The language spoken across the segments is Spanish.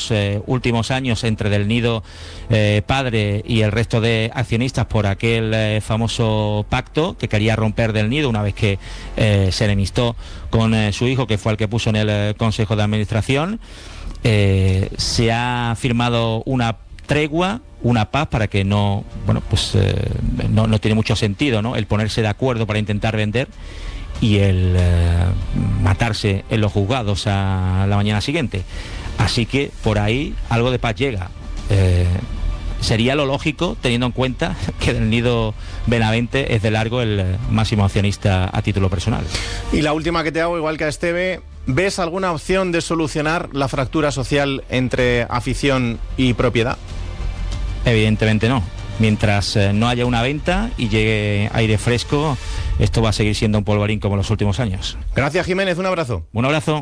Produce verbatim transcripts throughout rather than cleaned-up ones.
los eh, últimos años entre Del Nido eh, padre y el resto de accionistas por aquel eh, famoso pacto que quería romper Del Nido una vez que eh, se enemistó con eh, su hijo, que fue el que puso en el eh, Consejo de Administración. Eh, se ha firmado una tregua, una paz, para que no, bueno, pues eh, no, no tiene mucho sentido, ¿no?, el ponerse de acuerdo para intentar vender y el eh, matarse en los juzgados a la mañana siguiente. Así que por ahí algo de paz llega. Eh, sería lo lógico, teniendo en cuenta que Del Nido Benavente es de largo el máximo accionista a título personal. Y la última que te hago, igual que a Esteve, ¿ves alguna opción de solucionar la fractura social entre afición y propiedad? Evidentemente no. Mientras eh, no haya una venta y llegue aire fresco, esto va a seguir siendo un polvorín como en los últimos años. Gracias, Jiménez, un abrazo. Un abrazo.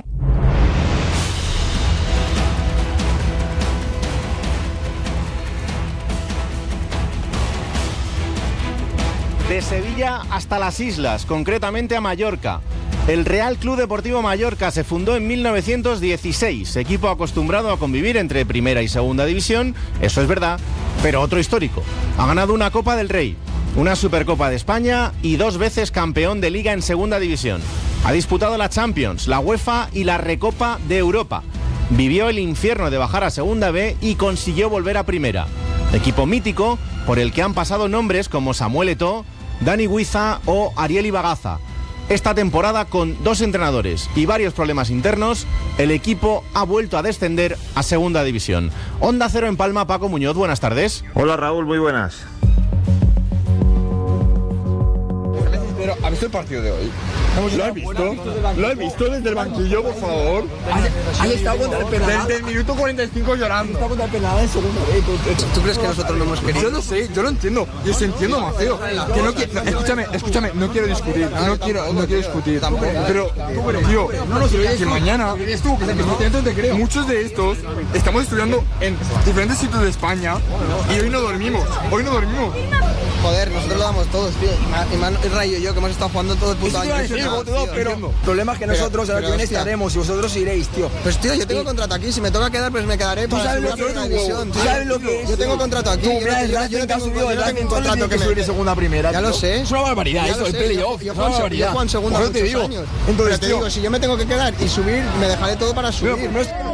De Sevilla hasta las islas, concretamente a Mallorca. El Real Club Deportivo Mallorca se fundó en mil novecientos dieciséis, equipo acostumbrado a convivir entre primera y segunda división, eso es verdad, pero otro histórico. Ha ganado una Copa del Rey, una Supercopa de España y dos veces campeón de Liga en segunda división. Ha disputado la Champions, la UEFA y la Recopa de Europa. Vivió el infierno de bajar a segunda B y consiguió volver a primera. Equipo mítico por el que han pasado nombres como Samuel Eto'o, Dani Guiza o Ariel Ibagaza. Esta temporada, con dos entrenadores y varios problemas internos, el equipo ha vuelto a descender a segunda división. Onda Cero en Palma, Paco Muñoz, buenas tardes. Hola Raúl, muy buenas. Pero, ¿has visto el partido de hoy? ¿Lo has visto? ¿Lo has visto desde el banquillo, por favor? ¿Has estado contra el penal? Desde el minuto cuarenta y cinco llorando. ¿Has estado contra el penal en segunda? ¿Tú crees que nosotros no hemos querido? Yo lo sé, yo lo entiendo. Yo se entiendo, Maceo. Que no quiero, escúchame, escúchame, no quiero discutir. No quiero, no quiero discutir. Pero, tío, que mañana, muchos de estos estamos estudiando en diferentes sitios de España y hoy no dormimos. Hoy no dormimos. Joder, nosotros lo damos todos, tío. Y Man, Rayo y yo, que hemos estado jugando todo el puto año. Sí, todo, tío, pero el problema es que nosotros a la que viene estaremos y vosotros iréis, tío. Pues tío, yo tengo contrato aquí. Si me toca quedar, pues me quedaré. ¿Tú sabes lo que es? ¿Tú sabes lo que es? Yo tengo contrato aquí. Tú, mira, el Racing que ha subido, el Racing contrato que subir de segunda a primera. Ya lo sé. Es una barbaridad eso, el playoff. Yo juego en segunda hace muchos años. Entonces te digo, si yo me tengo que quedar y subir, me dejaré todo para subir.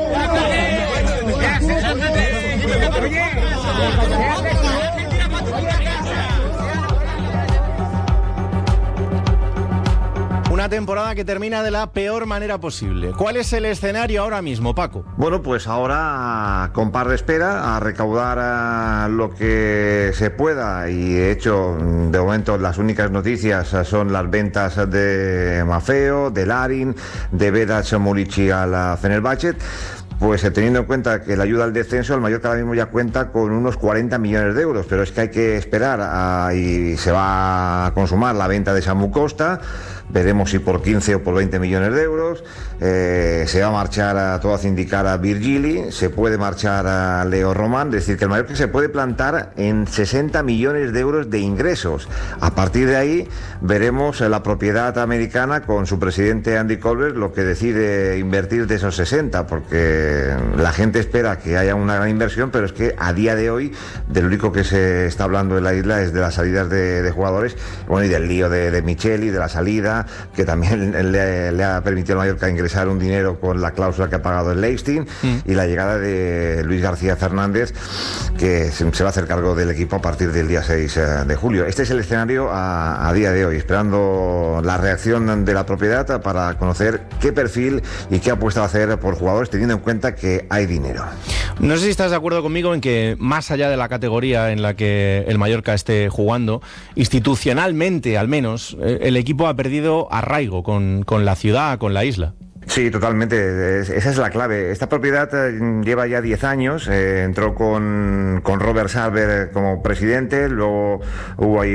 Una temporada que termina de la peor manera posible. ¿Cuál es el escenario ahora mismo, Paco? Bueno, pues ahora con par de espera a recaudar a lo que se pueda, y de hecho de momento las únicas noticias son las ventas de Maffeo, de Larin, de Vedat Murici a la Fenerbahce. Pues teniendo en cuenta que la ayuda al descenso, el Mallorca ahora mismo ya cuenta con unos cuarenta millones de euros, pero es que hay que esperar a, y se va a consumar la venta de Samu Costa. Veremos si por quince o por veinte millones de euros. Eh, se va a marchar, a todo hace indicar, a Virgili, se puede marchar a Leo Román, es decir, que el Mallorca se puede plantar en sesenta millones de euros de ingresos. A partir de ahí veremos la propiedad americana con su presidente Andy Colbert lo que decide invertir de esos sesenta, porque la gente espera que haya una gran inversión, pero es que a día de hoy del único que se está hablando en la isla es de las salidas de, de jugadores, bueno, y del lío de, de Micheli, de la salida, que también le, le ha permitido al Mallorca ingresar un dinero con la cláusula que ha pagado el Leipzig, mm. y la llegada de Luis García Fernández, que se, se va a hacer cargo del equipo a partir del día seis de julio. Este es el escenario a, a día de hoy, esperando la reacción de la propiedad para conocer qué perfil y qué apuesta va a hacer por jugadores, teniendo en cuenta que hay dinero. No sé si estás de acuerdo conmigo en que, más allá de la categoría en la que el Mallorca esté jugando, institucionalmente al menos, el equipo ha perdido arraigo con, con la ciudad, con la isla. Sí, totalmente. Esa es la clave. Esta propiedad lleva ya diez años. Eh, entró con, con Robert Sarver como presidente. Luego hubo ahí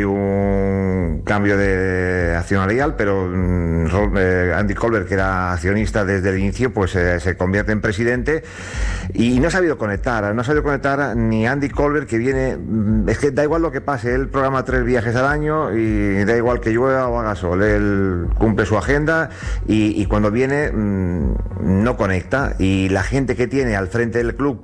un cambio de accionarial, pero eh, Andy Colbert, que era accionista desde el inicio, pues eh, se convierte en presidente y no ha sabido conectar. No ha sabido conectar ni Andy Colbert, que viene... Es que da igual lo que pase. Él programa tres viajes al año y da igual que llueva o haga sol. Él cumple su agenda y, y cuando viene no conecta, y la gente que tiene al frente del club,